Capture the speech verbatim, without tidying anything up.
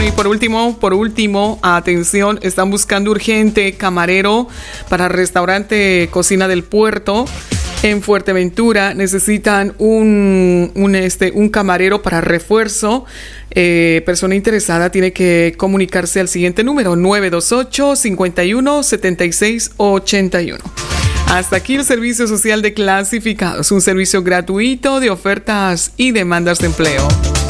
Bueno, y por último, por último, atención, están buscando urgente camarero para restaurante Cocina del Puerto en Fuerteventura. Necesitan un, un, este, un camarero para refuerzo. Eh, persona interesada tiene que comunicarse al siguiente número: nueve dos ocho, cinco uno, siete seis ocho uno. Hasta aquí el Servicio Social de Clasificados, un servicio gratuito de ofertas y demandas de empleo.